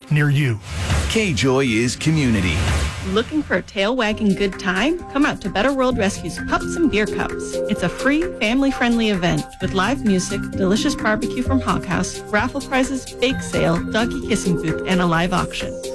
near you. K-Joy is community. Looking for a tail-wagging good time? Come out to Better World Rescue's Pups and Beer Cups. It's a free, family-friendly event with live music, delicious barbecue from Hog House, raffle prizes, bake sale, doggy kissing booth, and a live auction.